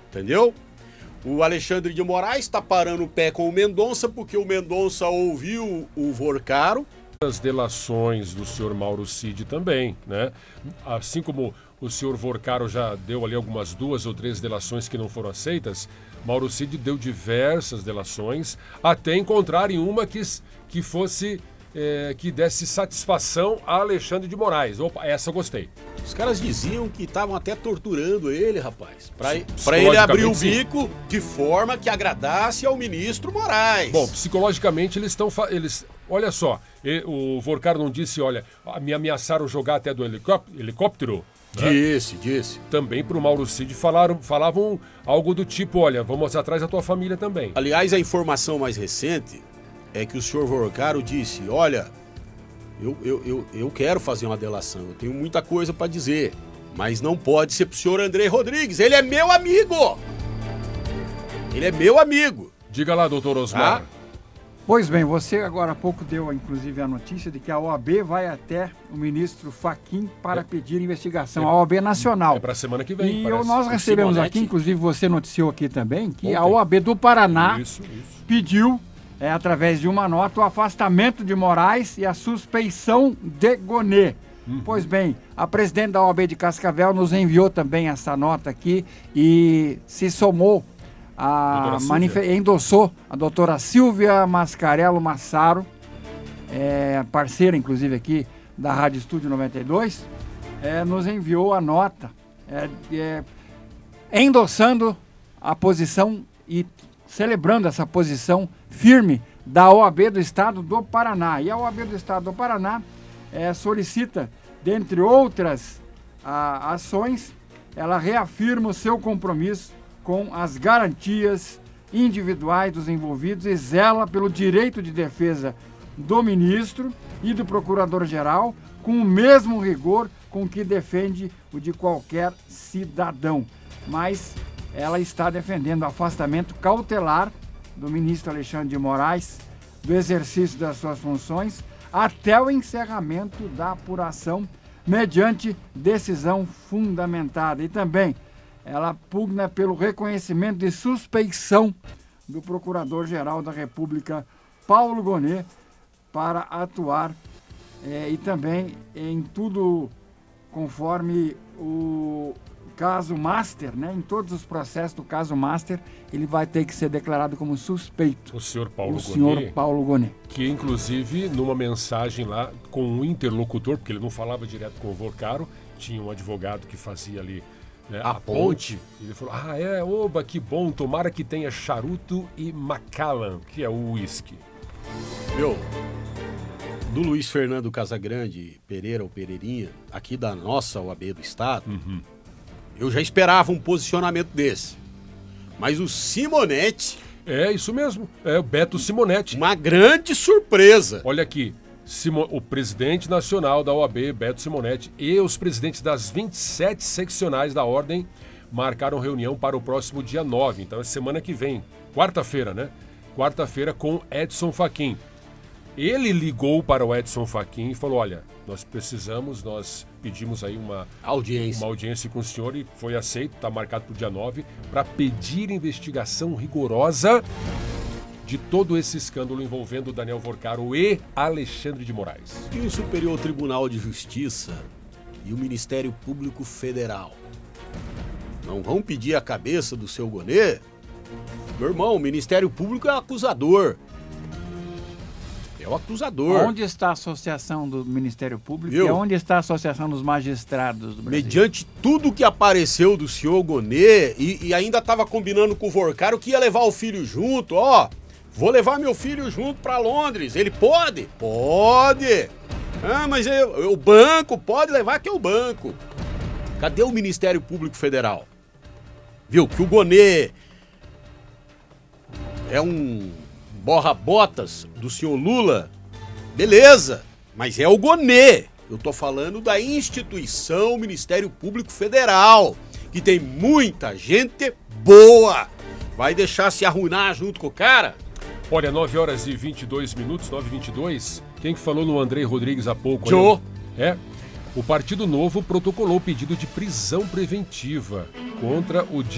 entendeu? O Alexandre de Moraes está parando o pé com o Mendonça, porque o Mendonça ouviu o Vorcaro. As delações do senhor Mauro Cid também, né? Assim como o senhor Vorcaro já deu ali algumas 2 ou 3 delações que não foram aceitas, Mauro Cid deu diversas delações, até encontrarem uma que fosse... que desse satisfação a Alexandre de Moraes. Opa, essa eu gostei. Os caras diziam que estavam até torturando ele, rapaz, pra ele abrir o bico de forma que agradasse ao ministro Moraes. Bom, psicologicamente eles estão... Olha só, o Vorcaro não disse, olha, me ameaçaram jogar até do helicóptero? Disse. Também pro Mauro Cid falavam algo do tipo, olha, vamos atrás da tua família também. Aliás, a informação mais recente é que o senhor Vorcaro disse, olha, eu quero fazer uma delação, eu tenho muita coisa para dizer, mas não pode ser pro senhor Andrei Rodrigues, ele é meu amigo! Ele é meu amigo! Diga lá, doutor Osmar. Pois bem, você agora há pouco deu, inclusive, a notícia de que a OAB vai até o ministro Fachin para pedir investigação, a OAB Nacional. É para a semana que vem, E nós recebemos aqui, inclusive você noticiou aqui também, que a OAB do Paraná pediu, através de uma nota, o afastamento de Moraes e a suspeição de Gonê. Pois bem, a presidente da OAB de Cascavel nos enviou também essa nota aqui e se somou, endossou a doutora Silvia Mascarello Massaro, parceira inclusive aqui da Rádio Estúdio 92, nos enviou a nota endossando a posição e celebrando essa posição firme da OAB do Estado do Paraná. E a OAB do Estado do Paraná solicita, dentre outras ações, ela reafirma o seu compromisso com as garantias individuais dos envolvidos e zela pelo direito de defesa do ministro e do procurador-geral com o mesmo rigor com que defende o de qualquer cidadão. Mas ela está defendendo o afastamento cautelar do ministro Alexandre de Moraes do exercício das suas funções até o encerramento da apuração mediante decisão fundamentada. E também ela pugna pelo reconhecimento de suspeição do Procurador-Geral da República, Paulo Gonê, para atuar e também em tudo conforme o caso Master, né? Em todos os processos do caso Master, ele vai ter que ser declarado como suspeito. O senhor Paulo Gonê. O senhor Paulo Gonê. Que, inclusive, numa mensagem lá com um interlocutor, porque ele não falava direto com o Vorcaro, tinha um advogado que fazia ali a ponte. Ele falou, oba, que bom, tomara que tenha charuto e Macallan, que é o uísque. Do Luiz Fernando Casagrande Pereira ou Pereirinha, aqui da nossa OAB do Estado, eu já esperava um posicionamento desse. Mas o Simonetti... É isso mesmo, é o Beto Simonetti. Uma grande surpresa. Olha aqui, o presidente nacional da OAB, Beto Simonetti, e os presidentes das 27 seccionais da Ordem marcaram reunião para o próximo dia 9. Então é semana que vem, quarta-feira, né? Quarta-feira com Edson Fachin. Ele ligou para o Edson Fachin e falou, olha, nós pedimos aí uma audiência com o senhor e foi aceito, está marcado para o dia 9, para pedir investigação rigorosa de todo esse escândalo envolvendo Daniel Vorcaro e Alexandre de Moraes. E o Superior Tribunal de Justiça e o Ministério Público Federal não vão pedir a cabeça do seu Gonê? Meu irmão, o Ministério Público é o acusador. É o acusador. Onde está a associação do Ministério Público e onde está a associação dos magistrados do Brasil? Mediante tudo que apareceu do senhor Gonê e ainda estava combinando com o Vorcaro que ia levar o filho junto, vou levar meu filho junto para Londres. Ele pode? Pode. Mas o banco pode levar, que é o banco. Cadê o Ministério Público Federal? Viu que o Gonê é um borra-botas do senhor Lula? Beleza, mas é o Gonê. Eu tô falando da instituição Ministério Público Federal, que tem muita gente boa. Vai deixar se arruinar junto com o cara? Olha, 9 horas e 22 minutos, 9h22. Quem que falou no Andrei Rodrigues há pouco? Joe. O Partido Novo protocolou pedido de prisão preventiva contra o